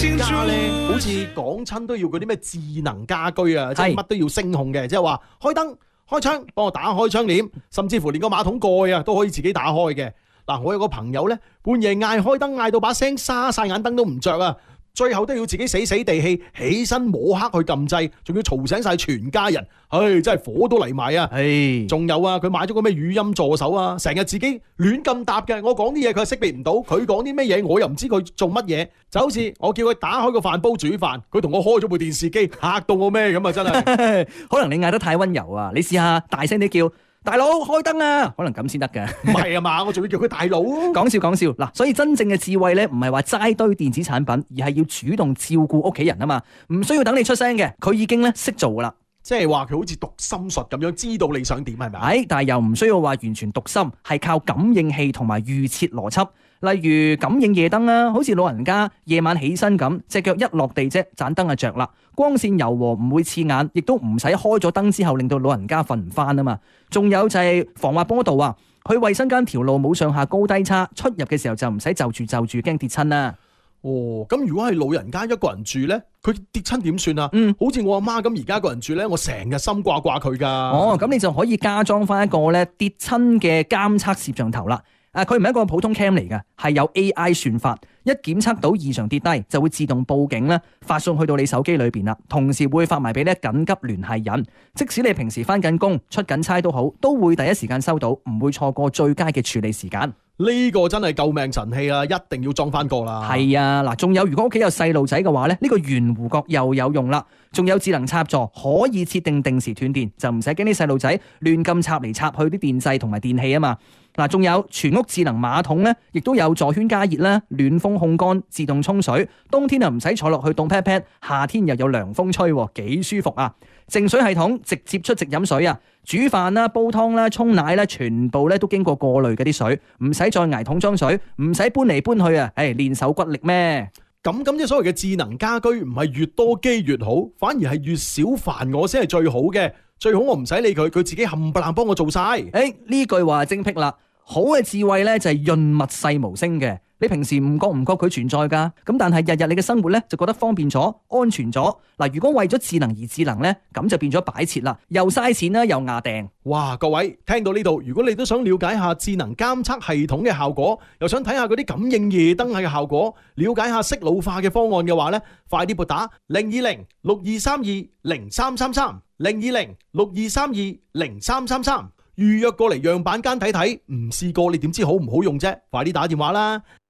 家咧，好似講親都要嗰啲咩智能家居啊，即係乜都要聲控嘅，即係話開燈、開窗，幫我打開窗簾，甚至乎連個馬桶蓋啊都可以自己打開嘅。嗱，我有個朋友咧，半夜嗌開燈，嗌到把聲沙晒，眼燈都唔着啊！最後都要自己死死地氣起身摸黑去撳掣，仲要嘈醒晒全家人，唉，真係火都嚟埋啊！仲有啊，佢買咗個咩語音助手啊，成日自己亂咁答嘅，我講啲嘢佢識別唔到，佢講啲咩嘢我又唔知佢做乜嘢，就好似我叫佢打開個飯煲煮飯，佢同我開咗部電視機，嚇到我咩咁啊！真係， 可能你嗌得太溫柔啊，你試下大聲啲叫。大佬開燈啊，可能咁先得㗎。 唔係啊嘛，我仲要叫佢大佬。 講笑講笑嗱，所以真正嘅智慧咧，唔係話齋堆電子產品，而係要主動照顧屋企人啊嘛，唔需要等你出聲嘅，佢已經咧識做噶啦。 即係話佢好似讀心術咁樣，知道你想點係咪？ 係，但係又唔需要話完全讀心，係靠感應器同埋預設邏輯。例如感應夜燈啊，好似老人家夜晚起身咁，隻腳一落地啫，盞燈就着啦。光線柔和，唔會刺眼，亦都唔使開咗燈之後令到老人家瞓唔翻啊嘛。仲有就係防滑坡道啊，去衛生間條路冇上下高低差，出入嘅時候就唔使就住驚跌親啦。 哦，咁如果係老人家一個人住咧，佢跌親點算啊？好似我阿媽咁而家一個人住咧，我成日心掛掛佢噶。 哦，咁你就可以加裝翻一個咧跌親嘅監測攝像頭啦。佢唔係一個普通 cam 嚟嘅，係有 AI 算法，一檢測到異常跌低，就會自動報警啦，發送去到你手機裏邊啦，同時會發埋俾咧緊急聯繫人，即使你平時翻緊工、出緊差都好，都會第一時間收到，唔會錯過最佳嘅處理時間。 呢個真係救命神器啊！一定要裝翻個啦。 係啊，嗱，仲有如果屋企有細路仔嘅話咧，呢個圓弧角又有用啦，仲有智能插座，可以設定定時斷電，就唔使驚啲細路仔亂咁插嚟插去啲電掣同埋電器啊嘛。嗱，仲有全屋智能馬桶咧，亦都有助圈加熱啦、暖風控乾、自動沖水，冬天啊唔使坐落去凍 pat pat，夏天又有涼風吹，幾舒服啊！淨水系統直接出直飲水啊，煮飯啦、煲湯啦、沖奶啦，全部咧都經過過濾嗰啲水，唔使再挨桶裝水，唔使搬嚟搬去啊！練手骨力咩？ 咁即係所謂嘅智能家居，唔係越多機越好，反而係越少煩我先係最好嘅。最好我唔使理佢，佢自己冚唪唥幫我做晒。 呢句話精闢啦！好嘅智慧咧就係潤物細無聲嘅，你平時唔覺佢存在噶，咁但係日日你嘅生活咧就覺得方便咗、安全咗。嗱，如果為咗智能而智能咧，咁就變咗擺設啦，又嘥錢啦，又牙掟。 哇！各位聽到呢度，如果你都想了解下智能監測系統嘅效果，又想睇下嗰啲感應夜燈嘅效果，了解下適老化嘅方案嘅話咧，快啲撥打020-6232-0333 020-6232-0333。預約過嚟樣板間睇睇，唔試過你點知好唔好用啫？快啲打電話啦！